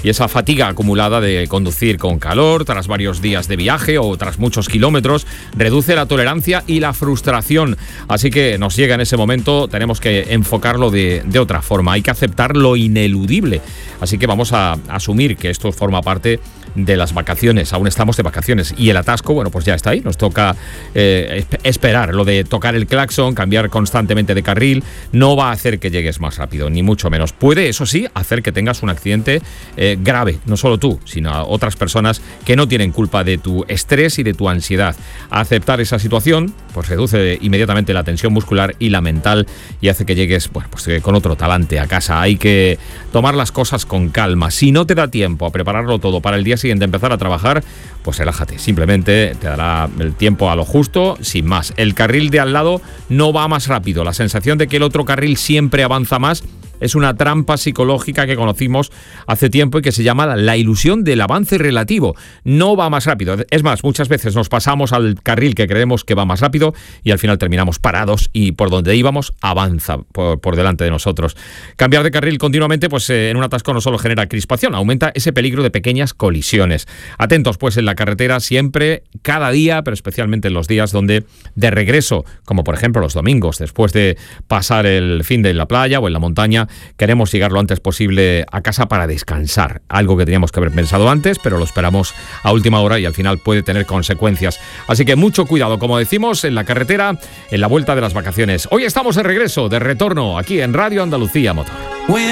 y esa fatiga acumulada de conducir con calor tras varios días de viaje o tras muchos kilómetros reduce la tolerancia y la frustración. Así que nos llega en ese momento, tenemos que enfocarlo de otra forma. Hay que aceptar lo ineludible. Así que vamos a asumir que esto forma parte de las vacaciones. Aún estamos de vacaciones y el atasco, bueno, pues ya está ahí. Nos toca esperar. Lo de tocar el claxon, cambiar constantemente de carril, no va a hacer que llegues más rápido, ni mucho menos. Puede, eso sí, hacer que tengas un accidente grave, no solo tú, sino a otras personas que no tienen culpa de tu estrés y de tu ansiedad. Aceptar esa situación pues reduce inmediatamente la tensión muscular y la mental y hace que llegues con otro talante a casa. Hay que tomar las cosas con calma. Si no te da tiempo a prepararlo todo para el día siguiente empezar a trabajar, pues relájate. Simplemente te dará el tiempo a lo justo, sin más. El carril de al lado no va más rápido. La sensación de que el otro carril siempre avanza más es una trampa psicológica que conocimos hace tiempo y que se llama la ilusión del avance relativo. No va más rápido. Es más, muchas veces nos pasamos al carril que creemos que va más rápido y al final terminamos parados y por donde íbamos avanza por delante de nosotros. Cambiar de carril continuamente pues en un atasco no solo genera crispación, aumenta ese peligro de pequeñas colisiones. Atentos pues en la carretera siempre, cada día, pero especialmente en los días donde de regreso, como por ejemplo los domingos, después de pasar el fin de la playa o en la montaña, queremos llegar lo antes posible a casa para descansar. Algo que teníamos que haber pensado antes, pero lo esperamos a última hora y al final puede tener consecuencias. Así que mucho cuidado, como decimos, en la carretera, en la vuelta de las vacaciones. Hoy estamos de regreso, de retorno, aquí en Radio Andalucía Motor.